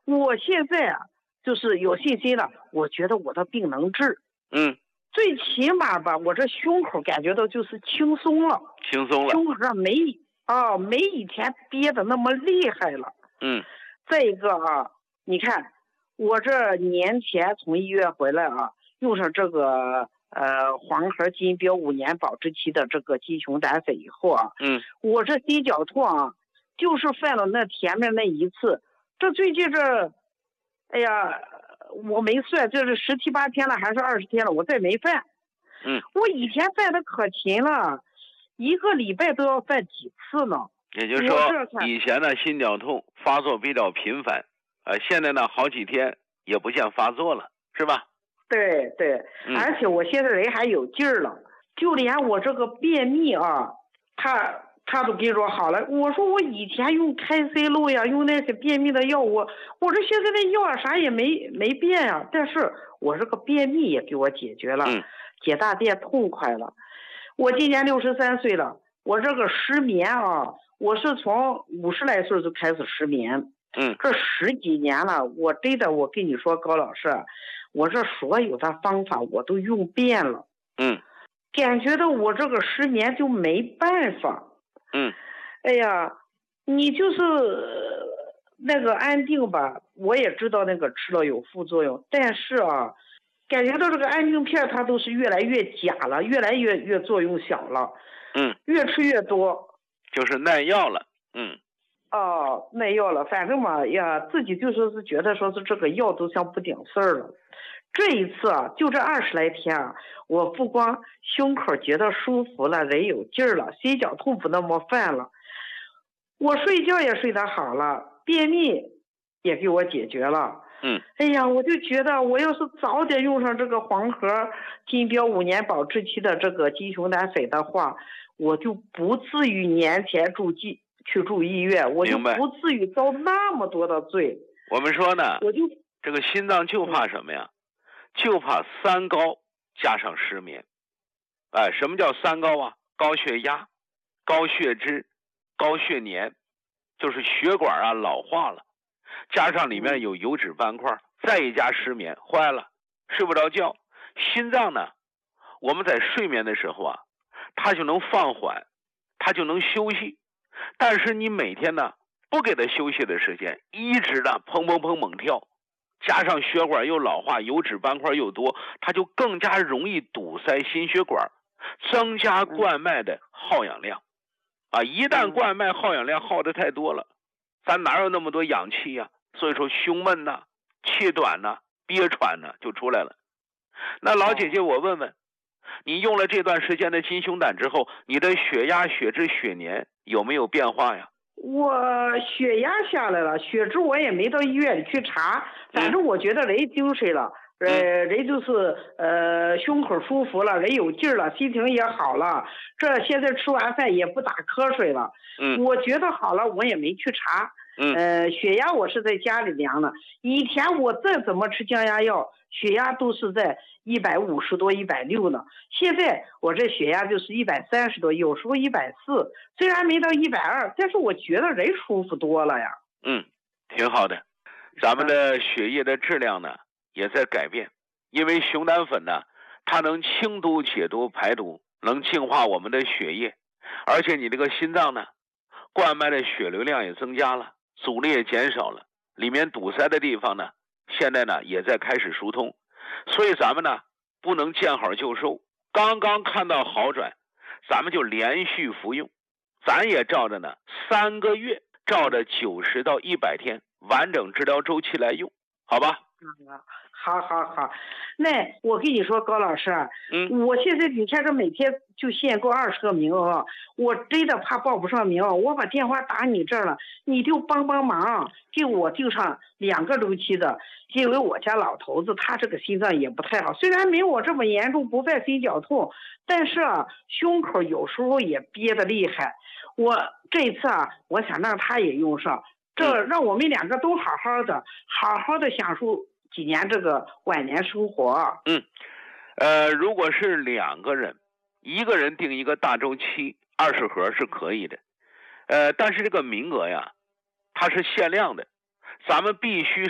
我现在啊，就是有信心了，我觉得我的病能治。最起码吧，我这胸口感觉到就是轻松了，胸口上没以前憋的那么厉害了。再一个啊，你看我这年前从医院回来啊，用上这个黄河金标5年保质期的这个鸡熊胆粉以后啊，我这心绞痛啊，就是犯了那前面那一次，这最近这，哎呀，我没算，这是17、18天了，还是20天了，我再没犯。我以前犯的可勤了，1个礼拜都要犯几次呢。 也就是说，以前呢心绞痛发作比较频繁，现在呢好几天也不见发作了，是吧？ 对，而且我现在人还有劲儿了，就连我这个便秘啊，他都跟我说好了。我说我以前用开塞露呀，用那些便秘的药物，我这现在那药啊啥也没变呀，但是我这个便秘也给我解决了，解大便痛快了。我今年63岁了，我这个失眠啊，我是从50来岁就开始失眠，这10几年了，我真的，我跟你说高老师，我这所有的方法我都用遍了，感觉到我这个失眠就没办法。哎呀，你就是那个安定吧，我也知道那个吃了有副作用，但是啊，感觉到这个安定片它都是越来越假了，越来越作用小了，越吃越多， 就是耐药了。 耐药了，反正嘛呀，自己就说是觉得说是这个药都像不顶事儿了。这一次啊，就这20来天啊，我不光胸口觉得舒服了，人有劲儿了，心绞痛不那么犯了，我睡觉也睡得好了，便秘也给我解决了。哎呀，我就觉得我要是早点用上这个黄河金标5年保质期的这个鸡熊胆粉的话，我就不至于年前去住医院，我就不至于遭那么多的罪。 我们说呢，这个心脏就怕什么呀？就怕3高加上失眠。什么叫3高啊？高血压、高血脂、高血粘，就是血管啊老化了，加上里面有油脂斑块，再一加失眠，坏了，睡不着觉。心脏呢，我们在睡眠的时候啊，它就能放缓，它就能休息。但是你每天呢不给它休息的时间，一直的砰砰砰猛跳，加上血管又老化，油脂斑块又多，它就更加容易堵塞心血管，增加冠脉的耗氧量。一旦冠脉耗氧量耗得太多了，咱哪有那么多氧气呀？所以说胸闷呐、气短呐、憋喘呐就出来了。那老姐姐，我问问，你用了这段时间的金熊胆之后，你的血压、血脂、血粘有没有变化呀？ 我血压下来了，血脂我也没到医院里去查，反正我觉得人精神了，人就是胸口舒服了，人有劲儿了，心情也好了，这现在吃完饭也不打瞌睡了，我觉得好了，我也没去查。血压我是在家里量的，以前我再怎么吃降压药，血压都是在150多、160呢。现在我这血压就是130多，有时候140，虽然没到120，但是我觉得人舒服多了呀。 挺好的。咱们的血液的质量呢也在改变，因为熊胆粉呢，它能清毒解毒排毒，能净化我们的血液，而且你这个心脏呢，冠脉的血流量也增加了，阻力也减少了，里面堵塞的地方呢，现在呢也在开始疏通。所以咱们呢不能见好就收，刚刚看到好转，咱们就连续服用，咱也照着呢3个月，照着90到100天完整治疗周期来用，好吧？ 好，那我跟你说，高老师，我现在你看这每天就限购20个名额，我真的怕报不上名，我把电话打你这儿了，你就帮忙，给我订上2个周期的，因为我家老头子他这个心脏也不太好，虽然没我这么严重，不犯心绞痛，但是胸口有时候也憋得厉害。我这一次我想让他也用上，这让我们2个都好好的享受几年这个晚年生活。 如果是2个人，一个人订一个大周期20盒是可以的，但是这个名额呀，它是限量的，咱们必须